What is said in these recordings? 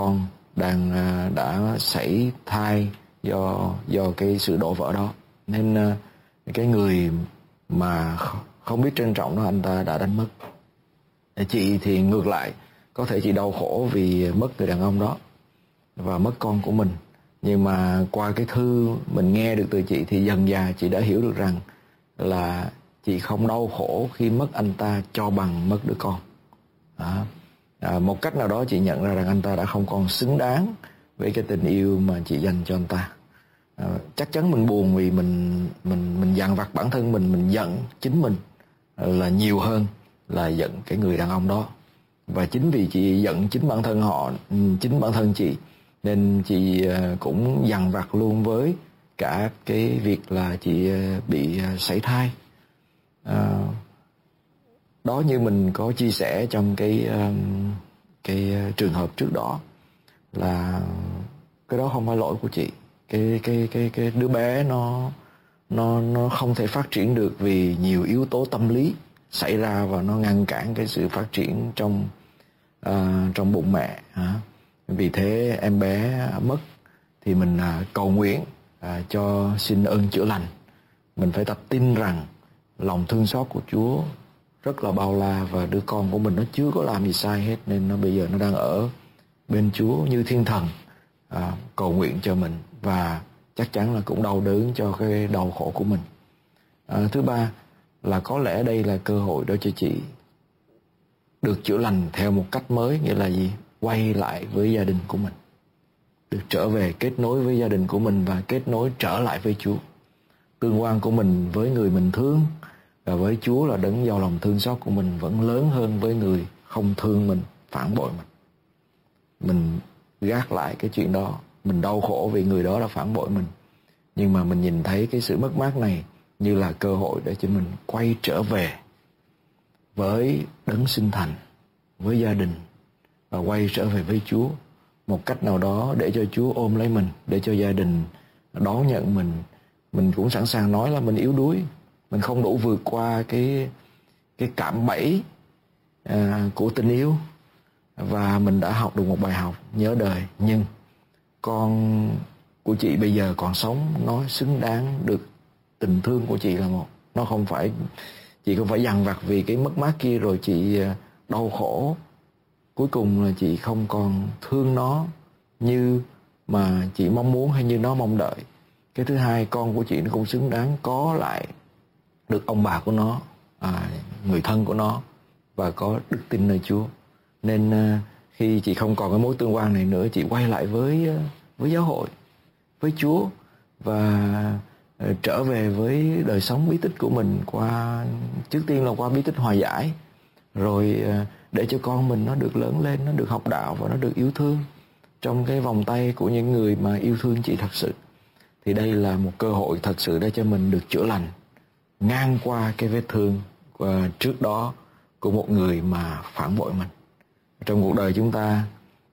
con đã sảy thai do cái sự đổ vỡ đó. Nên cái người mà không biết trân trọng đó, anh ta đã đánh mất. Chị thì ngược lại, có thể chị đau khổ vì mất người đàn ông đó và mất con của mình. Nhưng mà qua cái thư mình nghe được từ chị thì dần dà chị đã hiểu được rằng là chị không đau khổ khi mất anh ta cho bằng mất đứa con. Một cách nào đó chị nhận ra rằng anh ta đã không còn xứng đáng với cái tình yêu mà chị dành cho anh ta. Chắc chắn mình buồn vì mình dằn vặt bản thân mình giận chính mình là nhiều hơn là giận cái người đàn ông đó. Và chính vì chị giận chính bản thân chị, nên chị cũng dằn vặt luôn với cả cái việc là chị bị sảy thai. Đó, như mình có chia sẻ trong cái trường hợp trước đó, là cái đó không phải lỗi của chị. Cái đứa bé nó không thể phát triển được vì nhiều yếu tố tâm lý xảy ra và nó ngăn cản cái sự phát triển trong bụng mẹ. Vì thế em bé mất thì mình cầu nguyện cho xin ơn chữa lành. Mình phải tập tin rằng lòng thương xót của Chúa rất là bao la, và đứa con của mình nó chưa có làm gì sai hết, nên bây giờ nó đang ở bên Chúa như thiên thần, cầu nguyện cho mình, và chắc chắn là cũng đau đớn cho cái đau khổ của mình. Thứ ba là có lẽ đây là cơ hội đó cho chị được chữa lành theo một cách mới. Nghĩa là gì? Quay lại với gia đình của mình, được trở về kết nối với gia đình của mình và kết nối trở lại với Chúa. Tương quan của mình với người mình thương và với Chúa là đấng giàu lòng thương xót của mình vẫn lớn hơn với người không thương mình, phản bội mình. Mình gác lại cái chuyện đó. Mình đau khổ vì người đó đã phản bội mình, nhưng mà mình nhìn thấy cái sự mất mát này như là cơ hội để cho mình quay trở về với đấng sinh thành, với gia đình, và quay trở về với Chúa một cách nào đó để cho Chúa ôm lấy mình, để cho gia đình đón nhận mình. Mình cũng sẵn sàng nói là mình yếu đuối, mình không đủ vượt qua cái cạm bẫy của tình yêu, và mình đã học được một bài học nhớ đời. Nhưng con của chị bây giờ còn sống, nó xứng đáng được tình thương của chị là một. Nó không phải, chị không phải dằn vặt vì cái mất mát kia rồi chị đau khổ. Cuối cùng là chị không còn thương nó như mà chị mong muốn hay như nó mong đợi. Cái thứ hai, con của chị nó cũng xứng đáng có lại được ông bà của nó, người thân của nó, và có đức tin nơi Chúa. Nên khi chị không còn cái mối tương quan này nữa, chị quay lại với giáo hội, với Chúa, và trở về với đời sống bí tích của mình trước tiên là qua bí tích hòa giải, rồi để cho con mình nó được lớn lên, nó được học đạo và nó được yêu thương trong cái vòng tay của những người mà yêu thương chị thật sự. Thì đây là một cơ hội thật sự để cho mình được chữa lành ngang qua cái vết thương trước đó của một người mà phản bội mình. Trong cuộc đời chúng ta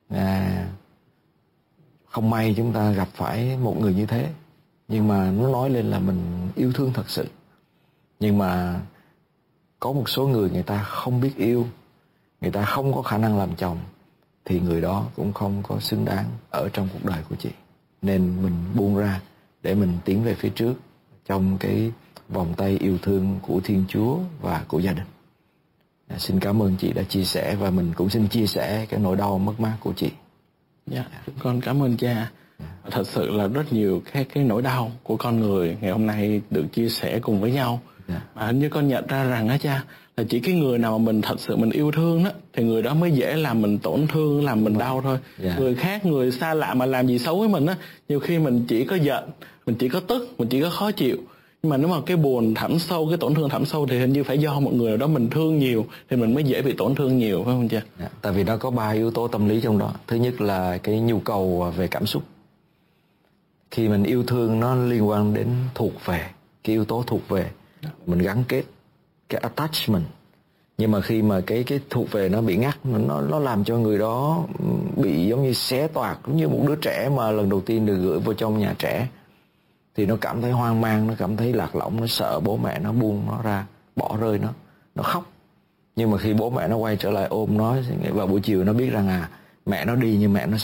không may chúng ta gặp phải một người như thế, nhưng mà nó nói lên là mình yêu thương thật sự. Nhưng mà có một số người ta không biết yêu, người ta không có khả năng làm chồng, thì người đó cũng không có xứng đáng ở trong cuộc đời của chị. Nên mình buông ra để mình tiến về phía trước trong cái vòng tay yêu thương của Thiên Chúa và của gia đình. Xin cảm ơn chị đã chia sẻ, và mình cũng xin chia sẻ cái nỗi đau mất mát của chị. Con cảm ơn cha. Thật sự là rất nhiều cái nỗi đau của con người ngày hôm nay được chia sẻ cùng với nhau. Mà hình như con nhận ra rằng á cha, là chỉ cái người nào mà mình thật sự mình yêu thương đó, thì người đó mới dễ làm mình tổn thương, làm mình đau thôi. Người khác, người xa lạ mà làm gì xấu với mình á, nhiều khi mình chỉ có giận, mình chỉ có tức, mình chỉ có khó chịu. Nhưng mà nếu mà cái buồn thẳm sâu, cái tổn thương thẳm sâu thì hình như phải do một người nào đó mình thương nhiều thì mình mới dễ bị tổn thương nhiều, phải không cha? Tại vì nó có 3 yếu tố tâm lý trong đó. Thứ nhất là cái nhu cầu về cảm xúc. Khi mình yêu thương nó liên quan đến thuộc về, cái yếu tố thuộc về, mình gắn kết, cái attachment. Nhưng mà khi mà cái thuộc về nó bị ngắt, nó làm cho người đó bị giống như xé toạc, giống như một đứa trẻ mà lần đầu tiên được gửi vào trong nhà trẻ, thì nó cảm thấy hoang mang, nó cảm thấy lạc lõng, nó sợ bố mẹ nó buông nó ra, bỏ rơi nó khóc. Nhưng mà khi bố mẹ nó quay trở lại ôm nó vào buổi chiều, nó biết rằng mẹ nó đi nhưng mẹ nó